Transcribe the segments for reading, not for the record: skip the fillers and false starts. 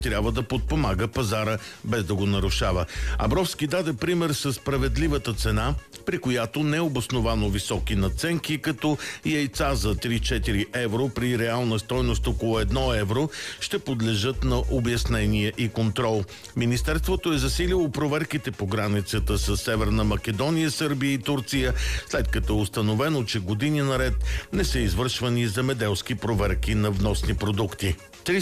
трябва да подпомага пазара, без да го нарушава. Абровски даде пример с справедливата цена, при която необосновано високи надценки, като яйца за 3-4 евро при реална стойност около 1 евро, ще подлежат на обяснение и контрол. Министерството е засилило проверките по границата с Северна Македония, Сърбия и Турция, след като е установено, че години наред не са извършвани земеделски проверки на вносни продукти.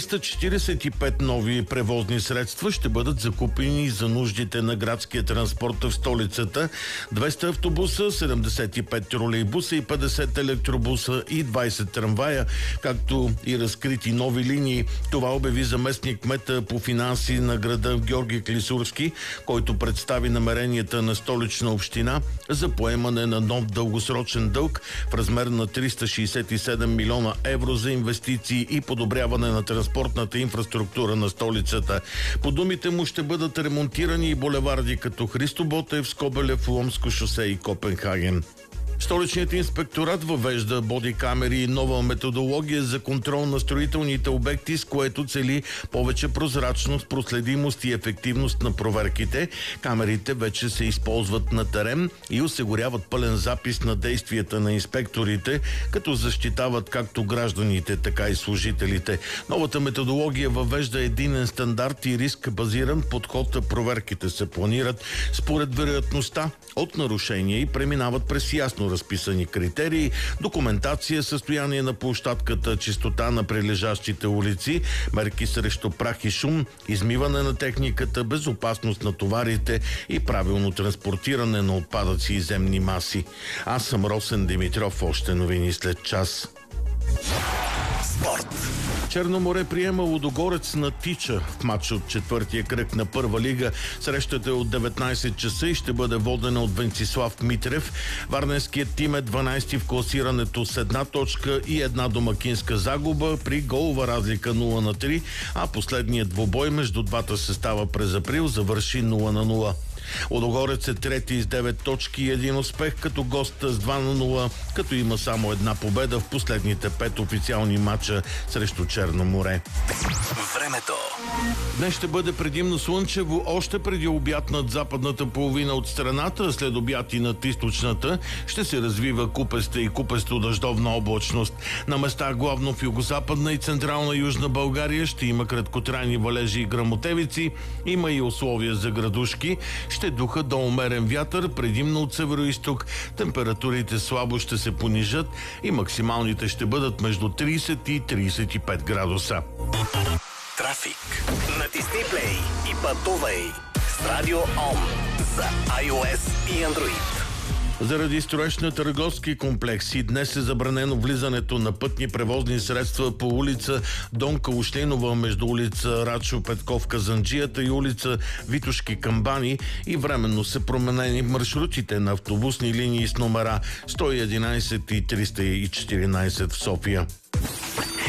345 нови превозни средства ще бъдат закупени за нуждите на градския транспорт в столицата. 200 автобуса, 75 тролейбуса и 50 електробуса и 20 трамвая, както и разкрити нови линии. Това обяви заместник кмета по финанси на града Георги Клисурски, който представи намеренията на Столична община за поемане на нов дългосрочен дълг в размер на 367 милиона евро за инвестиции и подобряване на транспортната инфраструктура на столицата. По думите му ще бъдат ремонтирани и булеварди като Христо Ботев, Скобелев, Ломско шосе и Копенхаген. Столичният инспекторат въвежда бодикамери и нова методология за контрол на строителните обекти, с което цели повече прозрачност, проследимост и ефективност на проверките. Камерите вече се използват на терен и осигуряват пълен запис на действията на инспекторите, като защитават както гражданите, така и служителите. Новата методология въвежда единен стандарт и риск базиран подход. Проверките се планират според вероятността от нарушения и преминават през ясно разписани критерии, документация, състояние на площадката, чистота на прилежащите улици, мерки срещу прах и шум, измиване на техниката, безопасност на товарите и правилно транспортиране на отпадъци и земни маси. Аз съм Росен Димитров. Още новини след час. Спорт. Черно море приема Лудогорец на Тича в матч от четвъртия кръг на Първа лига. Срещата е от 19 часа и ще бъде водена от Венцислав Митрев. Варненският тим е 12 в класирането с 1 точка и една домакинска загуба при голова разлика 0-3, а последният двубой между двата състава през април завърши 0-0. Лудогорец е трети с 9 точки и един успех като гост с 2-0, като има само една победа в последните 5 официални матча срещу Черно море. Времето. Днес ще бъде предимно слънчево, още преди обяд над западната половина от страната, след обяд и над източната ще се развива купеста и купесто-дъждовна облачност. На места главно в югозападна и централна Южна България ще има краткотрайни валежи и гръмотевици, има и условия за градушки. Ще духа до умерен вятър, предимно от североизток. Температурите слабо ще се понижат и максималните ще бъдат между 30 и 35 градуса. Трафик. Натисни плей и пътувай с Радио ОМ за iOS и Android. Заради строеж на търговски комплекси днес е забранено влизането на пътни превозни средства по улица Донка Ушлинова между улица Рачо Петков Казанджията и улица Витошки Камбани и временно са променени маршрутите на автобусни линии с номера 111 и 314 в София.